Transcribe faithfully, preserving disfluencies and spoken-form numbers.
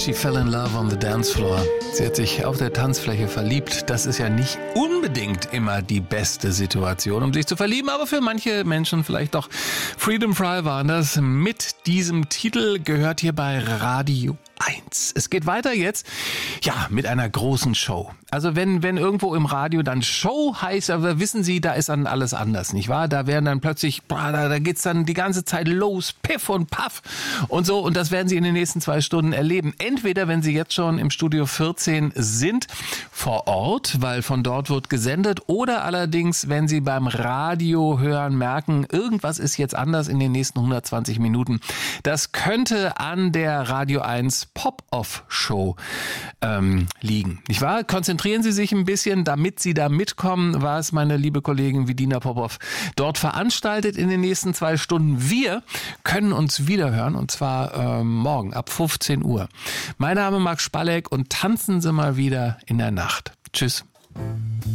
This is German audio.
She fell in love on the dance floor. Sie hat sich auf der Tanzfläche verliebt. Das ist ja nicht unbedingt immer die beste Situation, um sich zu verlieben, aber für manche Menschen vielleicht doch. Freedom Fry waren das. Mit diesem Titel gehört hier bei Radio eins. Es geht weiter jetzt, ja, mit einer großen Show. Also wenn, wenn irgendwo im Radio dann Show heißt, aber wissen Sie, da ist dann alles anders, nicht wahr? Da werden dann plötzlich, boah, da, da geht's dann die ganze Zeit los, Piff und Puff und so. Und das werden Sie in den nächsten zwei Stunden erleben. Entweder, wenn Sie jetzt schon im Studio vierzehn sind, vor Ort, weil von dort wird gesendet, oder allerdings, wenn Sie beim Radio hören, merken, irgendwas ist jetzt anders in den nächsten hundertzwanzig Minuten. Das könnte an der Radio eins Pop-Off-Show ähm, liegen. Nicht wahr? Konzentrieren Sie sich ein bisschen, damit Sie da mitkommen, was meine liebe Kollegin Vidina Popov dort veranstaltet in den nächsten zwei Stunden. Wir können uns wiederhören, und zwar ähm, morgen ab fünfzehn Uhr. Mein Name ist Max Spalleck und tanzen Sie mal wieder in der Nacht. Tschüss.